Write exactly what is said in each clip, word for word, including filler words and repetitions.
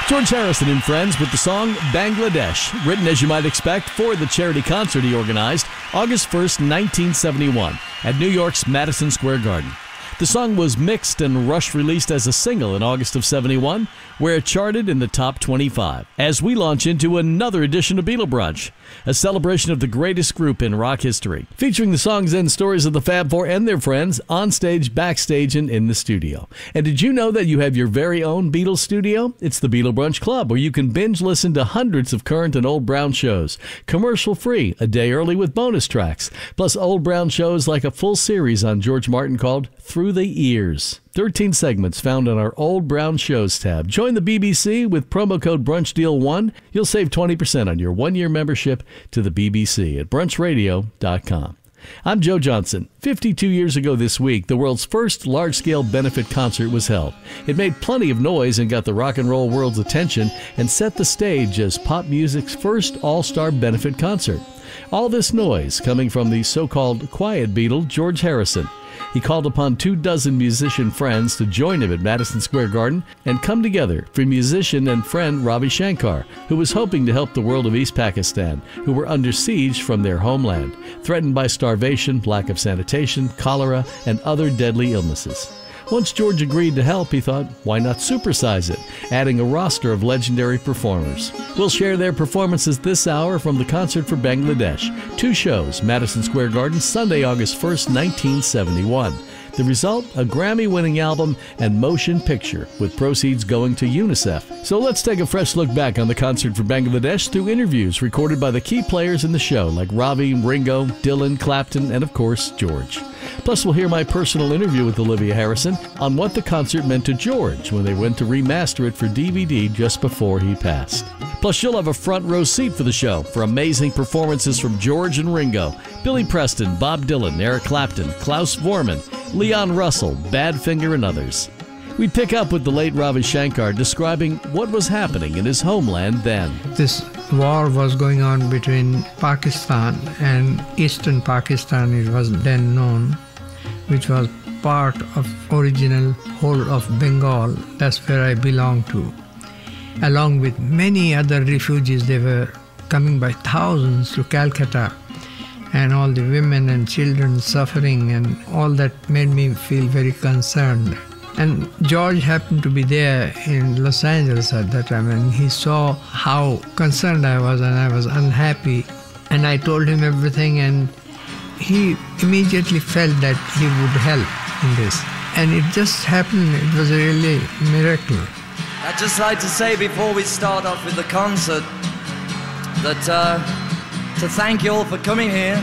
George Harrison and friends with the song Bangladesh, written as you might expect for the charity concert he organized August first, nineteen seventy-one at New York's Madison Square Garden. The song was mixed and rush-released as a single in August of seventy-one, where it charted in the top twenty-five. As we launch into another edition of Beatle Brunch, a celebration of the greatest group in rock history, featuring the songs and stories of the Fab Four and their friends on stage, backstage, and in the studio. And did you know that you have your very own Beatles studio? It's the Beatle Brunch Club, where you can binge listen to hundreds of current and old Brown shows, commercial-free, a day early with bonus tracks, plus old Brown shows like a full series on George Martin called Through the Ears. thirteen segments found on our Old Brown Shows tab. Join the B B C with promo code BRUNCHDEAL one. You'll save twenty percent on your one-year membership to the B B C at brunch radio dot com. I'm Joe Johnson. fifty-two years ago this week, the world's first large-scale benefit concert was held. It made plenty of noise and got the rock and roll world's attention and set the stage as pop music's first all-star benefit concert. All this noise coming from the so-called quiet Beatle, George Harrison. He called upon two dozen musician friends to join him at Madison Square Garden and come together for musician and friend Ravi Shankar, who was hoping to help the world of East Pakistan, who were under siege from their homeland, threatened by starvation, lack of sanitation, cholera, and other deadly illnesses. Once George agreed to help, he thought, why not supersize it, adding a roster of legendary performers. We'll share their performances this hour from the Concert for Bangladesh. Two shows, Madison Square Garden, Sunday, August first, nineteen seventy-one. The result, a Grammy-winning album and motion picture, with proceeds going to UNICEF. So let's take a fresh look back on the Concert for Bangladesh through interviews recorded by the key players in the show, like Ravi, Ringo, Dylan, Clapton, and of course, George. Plus, we'll hear my personal interview with Olivia Harrison on what the concert meant to George when they went to remaster it for D V D just before he passed. Plus, you'll have a front row seat for the show for amazing performances from George and Ringo, Billy Preston, Bob Dylan, Eric Clapton, Klaus Voormann, Leon Russell, Badfinger, and others. We pick up with the late Ravi Shankar describing what was happening in his homeland then. This war was going on between Pakistan and Eastern Pakistan, it was then known, which was part of original whole of Bengal. That's where I belong to. Along with many other refugees, they were coming by thousands to Calcutta, and all the women and children suffering, and all that made me feel very concerned. And George happened to be there in Los Angeles at that time, and he saw how concerned I was, and I was unhappy. And I told him everything, and he immediately felt that he would help in this. And it just happened. It was really a miracle. I'd just like to say before we start off with the concert that uh, to thank you all for coming here.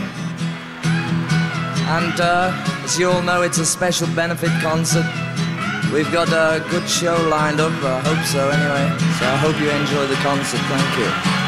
And uh, as you all know, it's a special benefit concert. We've got a good show lined up, I hope so anyway. So I hope you enjoy the concert. Thank you.